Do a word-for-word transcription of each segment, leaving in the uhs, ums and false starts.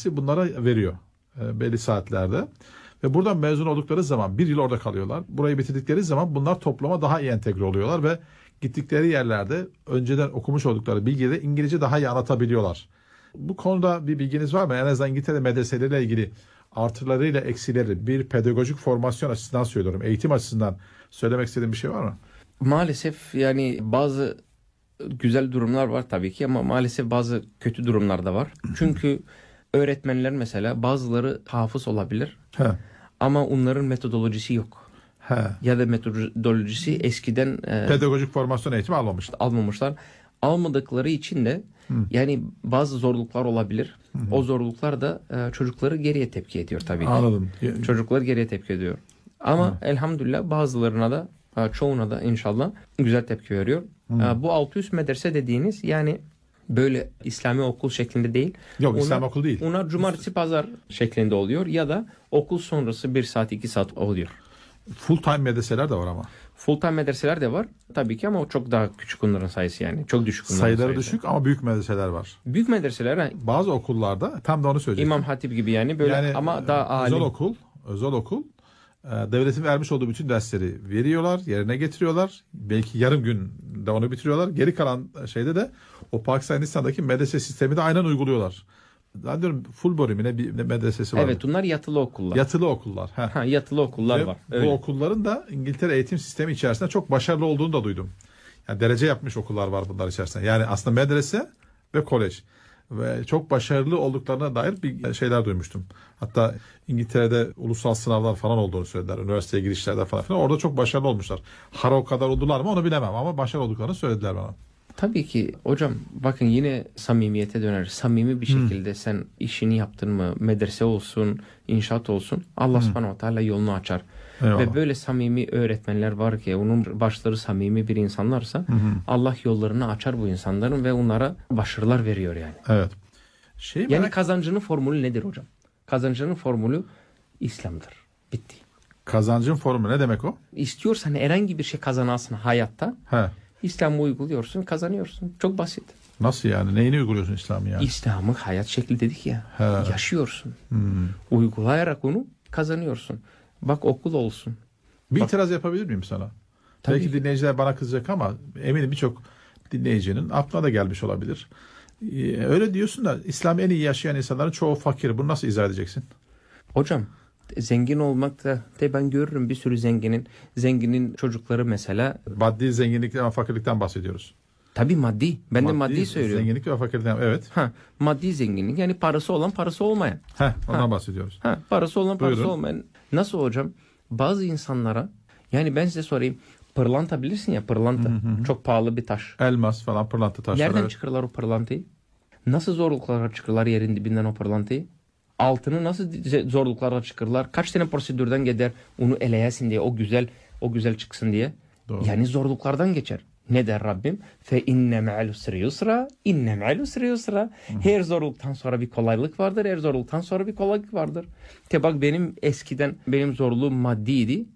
Medresesi bunlara veriyor e, belli saatlerde. Ve buradan mezun oldukları zaman bir yıl orada kalıyorlar. Burayı bitirdikleri zaman bunlar topluma daha iyi entegre oluyorlar ve gittikleri yerlerde önceden okumuş oldukları bilgileri İngilizce daha iyi anlatabiliyorlar. Bu konuda bir bilginiz var mı? En azından İngiltere medreseleriyle ilgili artılarıyla eksileri bir pedagojik formasyon açısından söylüyorum. Eğitim açısından söylemek istediğim bir şey var mı? Maalesef yani bazı güzel durumlar var tabii ki ama maalesef bazı kötü durumlar da var. Çünkü öğretmenler mesela bazıları hafız olabilir. He. Ama onların metodolojisi yok. He. Ya da metodolojisi eskiden e, pedagojik formasyon eğitimi almamışlar. Almamışlar. Almadıkları için de Hı. yani bazı zorluklar olabilir. Hı. O zorluklar da e, çocukları geriye tepki ediyor tabii ki. Anladım. Çocukları geriye tepki ediyor. Ama Hı. elhamdülillah bazılarına da e, çoğuna da inşallah güzel tepki veriyor. E, bu altı yüz medrese dediğiniz yani böyle İslami okul şeklinde değil. Yok ona, İslami okul değil. Ona cumartesi pazar şeklinde oluyor ya da okul sonrası bir saat iki saat oluyor. Full time medreseler de var ama. Full time medreseler de var tabii ki ama o çok daha küçük onların sayısı yani. Çok düşük onların sayıları sayısı. düşük ama büyük medreseler var. Büyük medreseler bazı okullarda tam da onu söyleyecektim. İmam Hatip gibi yani böyle yani, ama daha alim. Özel okul, özel okul devletin vermiş olduğu bütün dersleri veriyorlar, yerine getiriyorlar. Belki yarım günde onu bitiriyorlar. Geri kalan şeyde de o Pakistan Hindistan'daki medrese sistemi de aynen uyguluyorlar. Ben diyorum full bölümüne bir medresesi var. Evet bunlar yatılı okullar. Yatılı okullar. Ha, yatılı okullar Ve var. Öyle. Bu okulların da İngiltere eğitim sistemi içerisinde çok başarılı olduğunu da duydum. Yani derece yapmış okullar var bunlar içerisinde. Yani aslında medrese ve kolej. Ve çok başarılı olduklarına dair bir şeyler duymuştum. Hatta İngiltere'de ulusal sınavlar falan olduğunu söylediler. Üniversiteye girişlerde falan filan. Orada çok başarılı olmuşlar. Haro kadar oldular mı onu bilemem ama başarılı olduklarını söylediler bana. Tabii ki hocam bakın yine samimiyete döner. Samimi bir şekilde hmm. sen işini yaptın mı medrese olsun, inşaat olsun Allah hmm. subhanahu wa ta'ala yolunu açar. Eyvallah. Ve böyle samimi öğretmenler var ki onun başları samimi bir insanlarsa hı hı. Allah yollarını açar bu insanların ve onlara başarılar veriyor yani. Evet. Şey yani merak... kazancının formülü nedir hocam? Kazancının formülü İslam'dır. Bitti. Kazancın formülü ne demek o? İstiyorsan herhangi bir şey kazanasın hayatta. He. İslam'ı uyguluyorsun, kazanıyorsun. Çok basit. Nasıl yani? Neyini uyguluyorsun İslam'ı yani? İslam'ı hayat şekli dedik ya. He. Yaşıyorsun. Hmm. Uygulayarak onu kazanıyorsun. Bak okul olsun. Bir Bak, itiraz yapabilir miyim sana? Tabii Belki ki. dinleyiciler bana kızacak ama eminim birçok dinleyicinin aklına da gelmiş olabilir. Ee, öyle diyorsun da İslam'ı en iyi yaşayan insanların çoğu fakir. Bunu nasıl izah edeceksin? Hocam zengin olmak da de ben görürüm bir sürü zenginin zenginin çocukları mesela. Maddi zenginlikten ve fakirlikten bahsediyoruz. Tabii maddi. Ben maddi, de maddi söylüyorum. Zenginlik ve fakirlikten evet. Ha, maddi zenginlik yani parası olan parası olmayan. Heh, ondan ha. bahsediyoruz. Ha, parası olan parası Buyurun. olmayan. Nasıl hocam? Bazı insanlara yani ben size sorayım. Pırlanta bilirsin ya pırlanta. Hı hı. Çok pahalı bir taş. Elmas falan pırlanta taşları. Nereden evet. çıkarırlar o pırlantayı? Nasıl zorluklarla çıkarırlar yerin dibinden o pırlantayı? Altını nasıl zorluklarla çıkarırlar? Kaç tane prosedürden gider onu eleyesin diye o güzel o güzel çıksın diye. Doğru. Yani zorluklardan geçer. Ne der Rabbim? Fe inne me'al usri yusra, inne me'al usri yusra. Her zorluktan sonra bir kolaylık vardır, her zorluktan sonra bir kolaylık vardır. Te bak benim eskiden benim zorluğum maddiydi.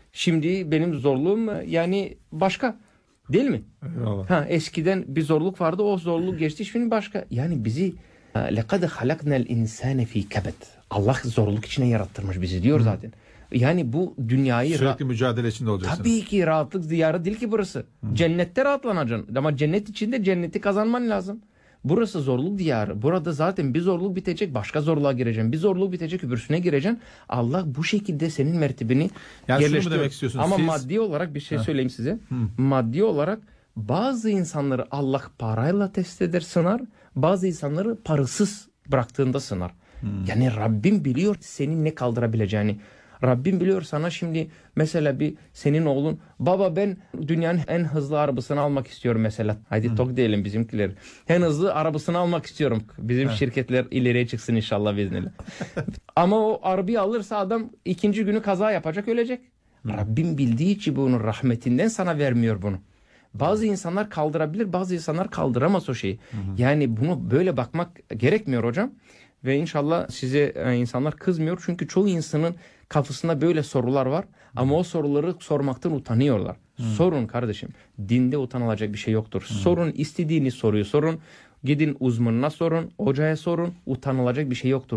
Şimdi benim zorluğum yani başka. Değil mi? Eyvallah. Ha eskiden bir zorluk vardı, o zorluk geçti şimdi başka. Yani bizi lekad halaknal insane fi kabet. Allah zorluk içine yarattırmış bizi diyor zaten. Yani bu dünyayı sürekli mücadele içinde olacaksınız. Tabii ki rahatlık diyarı değil ki burası. Hı. Cennette rahatlanacaksın. Ama cennet içinde cenneti kazanman lazım. Burası zorluk diyarı. Burada zaten bir zorluk bitecek, başka zorluğa gireceksin. Bir zorluk bitecek, öbürsüne gireceksin. Allah bu şekilde senin mertebeni yani yerleştiriyor. Demek istiyorsun? Ama Siz... maddi olarak bir şey ha. söyleyeyim size. Hı. Maddi olarak bazı insanları Allah parayla test eder, sınar. Bazı insanları parasız bıraktığında sınar. Hı. Yani Rabbim biliyor senin ne kaldırabileceğini. Rabbim biliyor sana şimdi mesela bir senin oğlun baba ben dünyanın en hızlı arabasını almak istiyorum mesela. Haydi tok diyelim bizimkiler. En hızlı arabasını almak istiyorum. Bizim He. şirketler ileriye çıksın inşallah biiznillah. Ama o arabayı alırsa adam ikinci günü kaza yapacak ölecek. Hı. Rabbim bildiği için bunun rahmetinden sana vermiyor bunu. Bazı insanlar kaldırabilir, bazı insanlar kaldıramaz o şeyi. Hı hı. Yani bunu böyle bakmak gerekmiyor hocam. Ve inşallah size insanlar kızmıyor. Çünkü çoğu insanın kafasında böyle sorular var. Ama o soruları sormaktan utanıyorlar. Hmm. Sorun kardeşim. Dinde utanılacak bir şey yoktur. Hmm. Sorun istediğiniz soruyu sorun. Gidin uzmanına sorun. Hocaya sorun. Utanılacak bir şey yoktur.